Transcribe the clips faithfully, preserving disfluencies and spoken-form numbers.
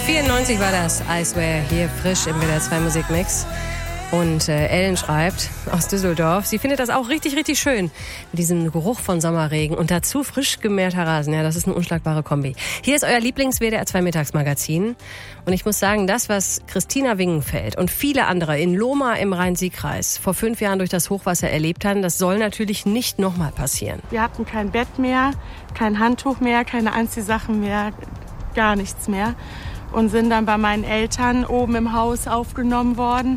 vierundneunzig war das, I Swear, hier frisch im W D R zwei Musikmix. Und äh, Ellen schreibt aus Düsseldorf, sie findet das auch richtig, richtig schön. Mit diesem Geruch von Sommerregen und dazu frisch gemähter Rasen. Ja, das ist eine unschlagbare Kombi. Hier ist euer Lieblings-W D R zwei Mittagsmagazin. Und ich muss sagen, das, was Christina Wingenfeld und viele andere in Lohmar im Rhein-Sieg-Kreis vor fünf Jahren durch das Hochwasser erlebt haben, das soll natürlich nicht nochmal passieren. Wir hatten kein Bett mehr, kein Handtuch mehr, keine Anziehsachen mehr, gar nichts mehr. Und sind dann bei meinen Eltern oben im Haus aufgenommen worden.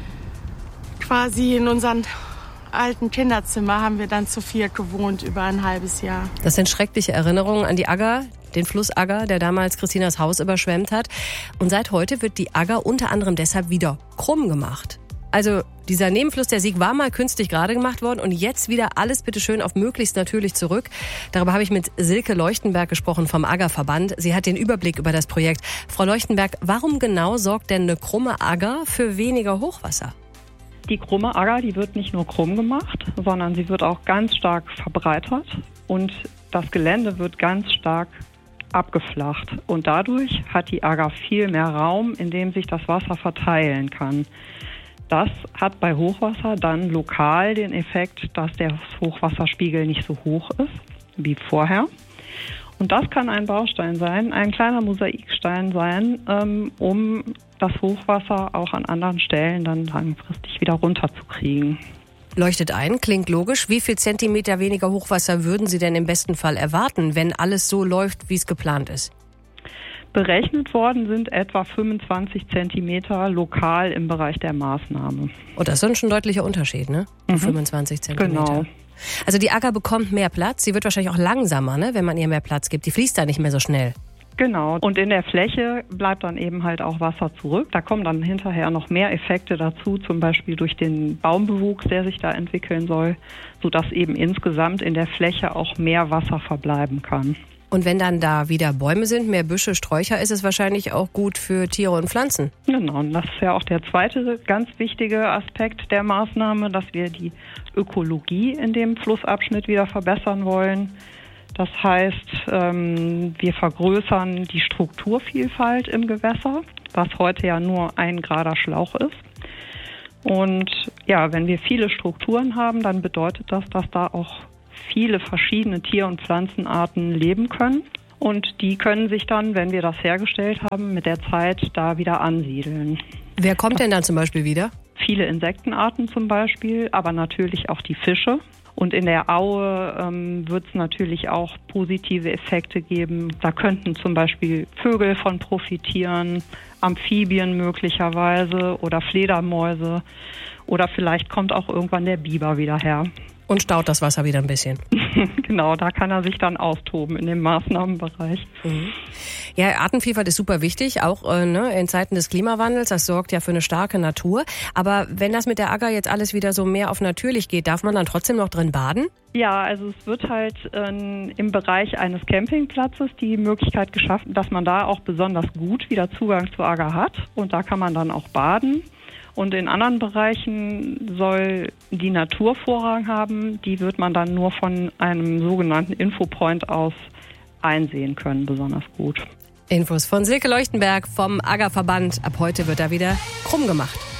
Quasi in unserem alten Kinderzimmer haben wir dann zu viert gewohnt über ein halbes Jahr. Das sind schreckliche Erinnerungen an die Agger, den Fluss Agger, der damals Christinas Haus überschwemmt hat. Und seit heute wird die Agger unter anderem deshalb wieder krumm gemacht. Also dieser Nebenfluss der Sieg war mal künstlich gerade gemacht worden und jetzt wieder alles bitte schön auf möglichst natürlich zurück. Darüber habe ich mit Silke Leuchtenberg gesprochen vom Aggerverband. Sie hat den Überblick über das Projekt. Frau Leuchtenberg, warum genau sorgt denn eine krumme Agger für weniger Hochwasser? Die krumme Agger, die wird nicht nur krumm gemacht, sondern sie wird auch ganz stark verbreitert und das Gelände wird ganz stark abgeflacht. Und dadurch hat die Agger viel mehr Raum, in dem sich das Wasser verteilen kann. Das hat bei Hochwasser dann lokal den Effekt, dass der Hochwasserspiegel nicht so hoch ist wie vorher. Und das kann ein Baustein sein, ein kleiner Mosaikstein sein, ähm, um das Hochwasser auch an anderen Stellen dann langfristig wieder runterzukriegen. Leuchtet ein, klingt logisch. Wie viel Zentimeter weniger Hochwasser würden Sie denn im besten Fall erwarten, wenn alles so läuft, wie es geplant ist? Berechnet worden sind etwa fünfundzwanzig Zentimeter lokal im Bereich der Maßnahme. Oh, das ist schon ein deutlicher Unterschied, ne? Mhm. fünfundzwanzig Zentimeter. Genau. Also die Agger bekommt mehr Platz. Sie wird wahrscheinlich auch langsamer, ne, wenn man ihr mehr Platz gibt. Die fließt da nicht mehr so schnell. Genau. Und in der Fläche bleibt dann eben halt auch Wasser zurück. Da kommen dann hinterher noch mehr Effekte dazu, zum Beispiel durch den Baumbewuchs, der sich da entwickeln soll, sodass eben insgesamt in der Fläche auch mehr Wasser verbleiben kann. Und wenn dann da wieder Bäume sind, mehr Büsche, Sträucher, ist es wahrscheinlich auch gut für Tiere und Pflanzen. Genau, und das ist ja auch der zweite ganz wichtige Aspekt der Maßnahme, dass wir die Ökologie in dem Flussabschnitt wieder verbessern wollen. Das heißt, wir vergrößern die Strukturvielfalt im Gewässer, was heute ja nur ein gerader Schlauch ist. Und ja, wenn wir viele Strukturen haben, dann bedeutet das, dass da auch viele verschiedene Tier- und Pflanzenarten leben können. Und die können sich dann, wenn wir das hergestellt haben, mit der Zeit da wieder ansiedeln. Wer kommt denn dann zum Beispiel wieder? Viele Insektenarten zum Beispiel, aber natürlich auch die Fische. Und in der Aue ähm, wird es natürlich auch positive Effekte geben. Da könnten zum Beispiel Vögel von profitieren, Amphibien möglicherweise oder Fledermäuse. Oder vielleicht kommt auch irgendwann der Biber wieder her. Und staut das Wasser wieder ein bisschen. Genau, da kann er sich dann austoben in dem Maßnahmenbereich. Mhm. Ja, Artenvielfalt ist super wichtig, auch äh, ne, in Zeiten des Klimawandels. Das sorgt ja für eine starke Natur. Aber wenn das mit der Agger jetzt alles wieder so mehr auf natürlich geht, darf man dann trotzdem noch drin baden? Ja, also es wird halt äh, im Bereich eines Campingplatzes die Möglichkeit geschaffen, dass man da auch besonders gut wieder Zugang zur Agger hat. Und da kann man dann auch baden. Und in anderen Bereichen soll die Natur Vorrang haben. Die wird man dann nur von einem sogenannten Infopoint aus einsehen können, besonders gut. Infos von Silke Leuchtenberg vom Aggerverband. Ab heute wird da wieder krumm gemacht.